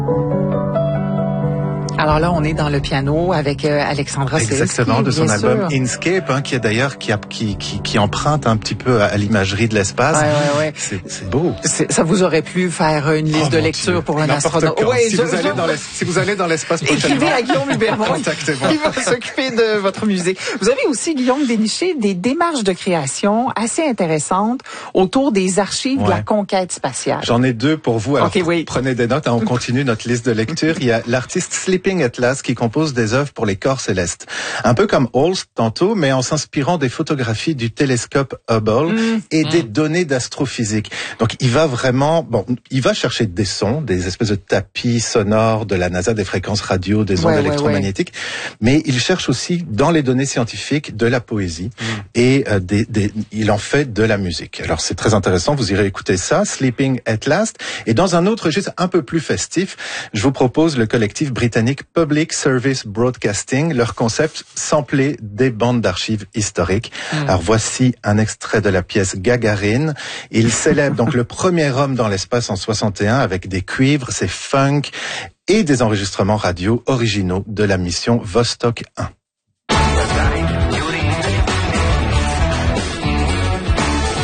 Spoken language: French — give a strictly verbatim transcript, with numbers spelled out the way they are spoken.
Alors là, on est dans le piano avec euh, Alexandra Sirski. Exactement, de son bien album sûr. Inscape, hein, qui est d'ailleurs qui, a, qui, qui, qui emprunte un petit peu à, à l'imagerie de l'espace. Ouais, ouais, ouais. C'est, c'est beau. C'est, ça vous aurait plu faire une liste Oh, de mon lecture Dieu. pour un N'importe astronaute. quand. Ouais, si, je, vous allez je... dans si vous allez dans l'espace prochainement, écrivez à Guillaume Hubermont. Contactez-moi. Il va s'occuper de votre musée. Vous avez aussi, Guillaume, déniché des démarches de création assez intéressantes autour des archives Ouais. de la conquête spatiale. J'en ai deux pour vous. Alors, Okay, oui. prenez des notes. Hein, on continue notre liste de lecture. Il y a l'artiste Sleeping Atlas qui compose des œuvres pour les corps célestes. Un peu comme Holst tantôt, mais en s'inspirant des photographies du télescope Hubble mmh. et mmh. des données d'astrophysique. Donc, il va vraiment, bon, il va chercher des sons, des espèces de tapis sonores de la NASA, des fréquences radio, des ondes ouais, électromagnétiques, ouais, ouais. mais il cherche aussi dans les données scientifiques de la poésie mmh. et euh, des, des, il en fait de la musique. Alors, c'est très intéressant. Vous irez écouter ça, Sleeping at Last. Et dans un autre registre un peu plus festif, je vous propose le collectif britannique Public Service Broadcasting, leur concept sampler des bandes d'archives historiques. Mmh. Alors voici un extrait de la pièce Gagarine. Il célèbre donc le premier homme dans l'espace en soixante et un avec des cuivres, c'est funk et des enregistrements radio originaux de la mission Vostok un.